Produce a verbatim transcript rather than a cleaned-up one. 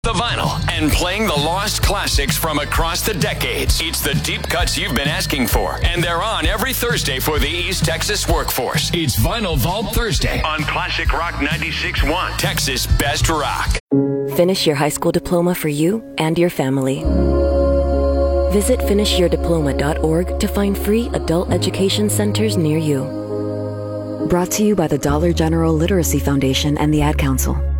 The vinyl and playing the lost classics from across the decades. It's the deep cuts you've been asking for, and they're on every Thursday for the East Texas workforce. It's Vinyl Vault Thursday on Classic Rock ninety-six point one, Texas Best Rock. Finish your high school diploma for you and your family. Visit finish your diploma dot org to find free adult education centers near you. Brought to you by the Dollar General Literacy Foundation and the Ad Council.